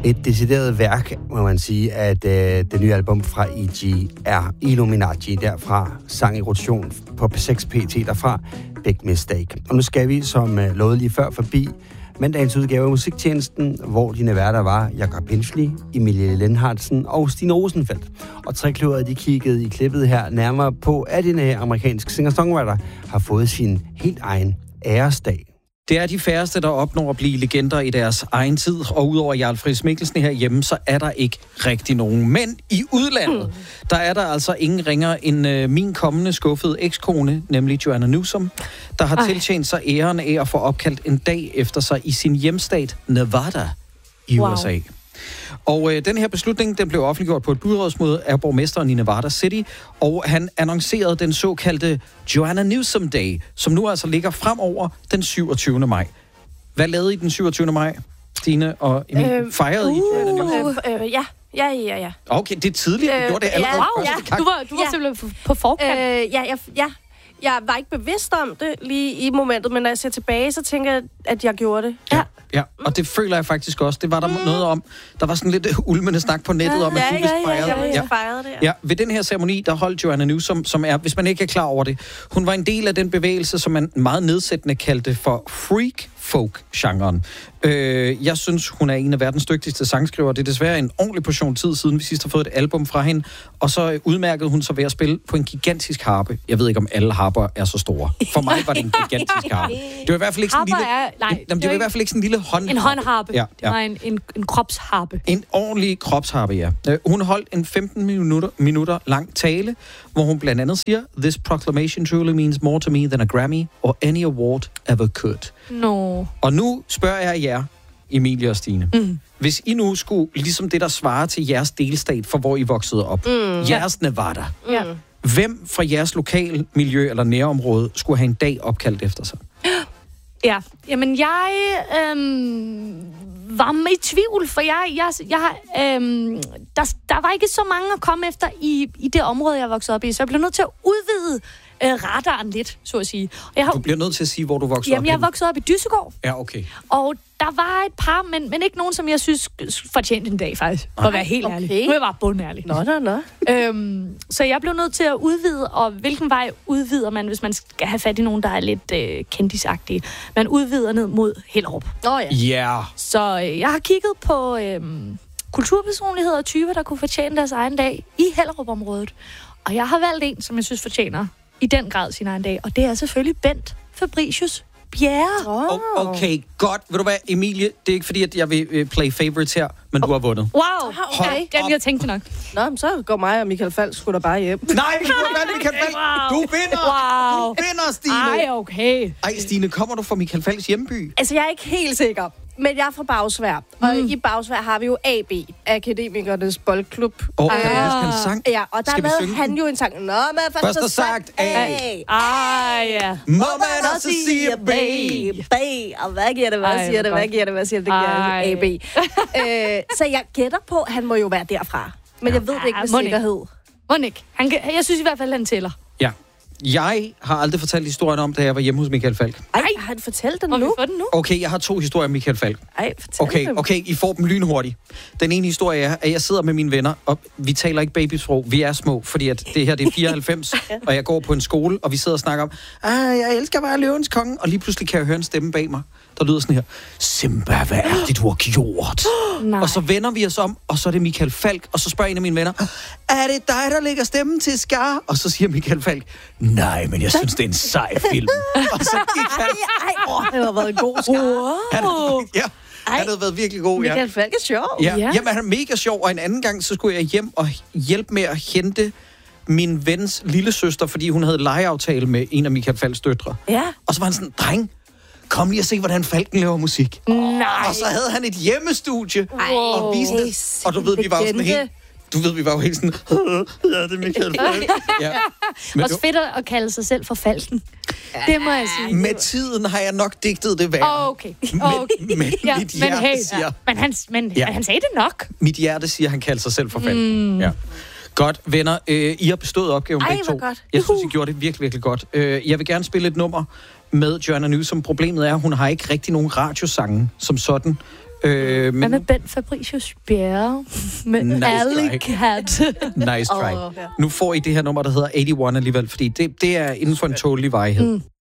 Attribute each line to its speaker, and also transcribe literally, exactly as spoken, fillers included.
Speaker 1: Et decideret værk, må man sige, at øh, det nye album fra E G er Illuminati derfra. Sang i rotation på P seks P T derfra. Big Mistake. Og nu skal vi, som øh, lovet lige før, forbi mandagens udgave af Musiktjenesten, hvor dine værter var Jakob Hinsley, Emilie Lindhardsen og Stine Rosenfeldt. Og trekløveret, de kiggede i klippet her nærmere på, at denne amerikanske singer-songwriter har fået sin helt egen æresdag.
Speaker 2: Det er de færreste, der opnår at blive legender i deres egen tid, og udover Jarl Friis Mikkelsen herhjemme, så er der ikke rigtig nogen. Men i udlandet, der er der altså ingen ringer end øh, min kommende skuffede ekskone, nemlig Joanna Newsom, der har Ej. tiltjent sig æren af at få opkaldt en dag efter sig i sin hjemstat Nevada i wow. U S A. Og øh, den her beslutning, den blev offentliggjort på et byrådsmøde af borgmesteren i Nevada City, og han annoncerede den såkaldte Joanna Newsom Day, som nu altså ligger fremover den syvogtyvende maj. Hvad lavede I den syvogtyvende maj, Stine og Emil? Øh, Fejrede uh, I Joanna Newsom?
Speaker 3: Øh, øh, ja. Ja, ja, ja.
Speaker 2: Okay, det er tidligt. Du øh, gjorde det allerede
Speaker 3: ja,
Speaker 2: første
Speaker 3: ja.
Speaker 4: Du var, du var ja. simpelthen på forkant.
Speaker 3: Øh, ja, ja, ja. Jeg var ikke bevidst om det lige i momentet, men når jeg ser tilbage, så tænker jeg, at jeg gjorde det.
Speaker 2: Ja. Ja, og det føler jeg faktisk også. Det var der mm. noget om. Der var sådan lidt ulmende snak på nettet ja, om, at
Speaker 3: ja,
Speaker 2: du vist fejrede
Speaker 3: ja, ja,
Speaker 2: det.
Speaker 3: Ja, fejrede det.
Speaker 2: Ja. ja, ved den her ceremoni, der holdt Joanna Newsom, som er, hvis man ikke er klar over det, hun var en del af den bevægelse, som man meget nedsættende kaldte for freak folk-genren. Øh, jeg synes, hun er en af verdens dygtigste sangskrivere. Det er desværre en ordentlig portion tid siden, vi sidst har fået et album fra hende. Og så udmærkede hun sig ved at spille på en gigantisk harpe. Jeg ved ikke, om alle harper er så store. For mig var det en gigantisk harpe. Det var i hvert fald ikke sådan en lille...
Speaker 4: Er, nej,
Speaker 2: en, jamen, det var i hvert fald ikke sådan en lille håndharpe.
Speaker 4: En håndharpe.
Speaker 2: Ja, ja.
Speaker 4: Det var en, en, en kropsharpe.
Speaker 2: En ordentlig kropsharpe, ja. Øh, hun holdt en femten minutter, minutter lang tale, hvor hun blandt andet siger, "This proclamation truly means more to me than a Grammy or any award ever could."
Speaker 4: No.
Speaker 2: Og nu spørger jeg jer, Emilie og Stine. Mm. Hvis I nu skulle, ligesom det, der svarer til jeres delstat, for hvor I voksede op, mm. jeres Nevada,
Speaker 3: Ja.
Speaker 2: hvem fra jeres lokale miljø eller nærområde skulle have en dag opkaldt efter sig?
Speaker 4: Ja, jamen jeg øhm, var med i tvivl, for jeg, jeg, jeg øhm, der, der var ikke så mange at komme efter i, i det område, jeg voksede op i, så jeg blev nødt til at udvide øh, radaren lidt, så at sige. Og jeg har,
Speaker 2: du bliver nødt til at sige, hvor du voksede
Speaker 4: jamen,
Speaker 2: op.
Speaker 4: Jamen, jeg voksede op i Dyssegård.
Speaker 2: Ja, okay.
Speaker 4: Og der var et par, men, men ikke nogen, som jeg synes fortjente en dag, faktisk. For at være helt
Speaker 3: okay.
Speaker 4: ærlig. Nu er jeg bare bundærlig.
Speaker 3: Nå, nå, nå.
Speaker 4: Øhm, så jeg blev nødt til at udvide, og hvilken vej udvider man, hvis man skal have fat i nogen, der er lidt øh, kendisagtige? Man udvider ned mod Hellerup.
Speaker 3: Åh oh, ja.
Speaker 2: Ja. Yeah.
Speaker 4: Så øh, jeg har kigget på øh, kulturpersonligheder og typer, der kunne fortjene deres egen dag i Hellerup-området. Og jeg har valgt en, som jeg synes fortjener i den grad sin egen dag, og det er selvfølgelig Bent Fabricius Bjerre.
Speaker 3: Oh.
Speaker 2: Okay, godt. Ved du hvad, Emilie, det er ikke fordi, at jeg vil uh, play favorites her, men oh. du har vundet.
Speaker 4: Wow,
Speaker 3: okay.
Speaker 4: Den jeg tænkte nok.
Speaker 3: Nå, men så går mig og Michael Falk sgu da bare hjem.
Speaker 2: Nej, vi kan ikke Michael Falk.
Speaker 4: Wow.
Speaker 2: Du vinder.
Speaker 4: Wow.
Speaker 2: Du vinder, Stine.
Speaker 4: Ej, okay.
Speaker 2: Ej, Stine, kommer du fra Michael Falks hjemby?
Speaker 3: Altså, jeg er ikke helt sikker. Men jeg er fra Bagsværd, mm. og i Bagsværd har vi jo A B, Akademikernes Boldklub.
Speaker 2: Åh, oh, kan du huske hans sang?
Speaker 3: Ja, og der lavede han jo en sang. Nå, men først,
Speaker 2: først har sagt A.
Speaker 4: Ej, ja.
Speaker 2: Må man også sige B.
Speaker 3: B. Og hvad giver det, hvad Ej, siger det, hvad giver det, hvad siger det, det giver A B. øh, så jeg gætter på, at han må jo være derfra. Men jeg ved det ikke med
Speaker 4: Monik.
Speaker 3: sikkerhed.
Speaker 4: Monik. Han, jeg synes i hvert fald, han tæller.
Speaker 2: Ja. Jeg har aldrig fortalt historien om, da jeg var hjemme hos Michael Falk.
Speaker 3: Ej, har han fortalt den
Speaker 4: nu?
Speaker 3: nu?
Speaker 4: Den nu?
Speaker 2: Okay, jeg har to historier om Michael Falk.
Speaker 3: Ej, fortæl
Speaker 2: Okay,
Speaker 3: dem.
Speaker 2: okay, I får dem lynhurtigt. Den ene historie er, at jeg sidder med mine venner, og vi taler ikke babysprog, vi er små, fordi at det her det er fireoghalvfems, ja. Og jeg går på en skole, og vi sidder og snakker om, ah, jeg elsker bare løvens konge, og lige pludselig kan jeg høre en stemme bag mig, der lyder sådan her, Simba, hvad er det, du har gjort?
Speaker 4: Nej.
Speaker 2: Og så vender vi os om, og så er det Michael Falk, og så spørger en af mine venner, er det dig, der lægger stemmen til Scar? Og så siger Michael Falk, nej, men jeg synes, det er en sej film. Og så gik han...
Speaker 3: Ej, ej, det har været en god Scar.
Speaker 2: Han havde, ja, han havde været virkelig god, ja.
Speaker 3: Michael Falk er sjov.
Speaker 2: Ja,
Speaker 4: Ja.
Speaker 2: jamen, han er mega sjov, og en anden gang, så skulle jeg hjem og hjælpe med at hente min vens lillesøster, fordi hun havde legeaftale med en af Michael Falks døtre.
Speaker 3: Ja.
Speaker 2: Og så var han sådan, dreng, kom lige og se, hvordan Falken laver musik.
Speaker 4: Nej.
Speaker 2: Og så havde han et hjemmestudie,
Speaker 4: Ej.
Speaker 2: og viste det. Og du ved, vi var jo sådan helt... Du ved, vi var jo helt sådan... ja, det er Michael Falk. Ja. Men
Speaker 4: Også fedt at kalde sig selv for Falken. Det må jeg sige.
Speaker 2: med tiden har jeg nok digtet det værd.
Speaker 4: Okay. okay.
Speaker 2: Men, men
Speaker 4: ja,
Speaker 2: mit hjerte
Speaker 4: men hey,
Speaker 2: siger...
Speaker 4: Men han, men,
Speaker 2: Ja.
Speaker 4: men han sagde det nok.
Speaker 2: Mit hjerte siger, at han kalder sig selv for Falken. Mm. Ja. Godt, venner. Øh, I har bestået opgaven
Speaker 3: Ej,
Speaker 2: begge to.
Speaker 3: hvor godt.
Speaker 2: Jeg synes, I gjorde det virkelig, virkelig godt. Øh, jeg vil gerne spille et nummer med Joanna Newsom. Problemet er, at hun har ikke rigtig nogen radiosange som sådan. Øh, men...
Speaker 4: Hvad med Ben Fabricius Bjerre? Med
Speaker 2: Nice
Speaker 4: Alley Cat.
Speaker 2: Nice try. Oh, yeah. Nu får I det her nummer, der hedder otteogtyve alligevel, fordi det, det er inden for en tålig vejhed. Mm.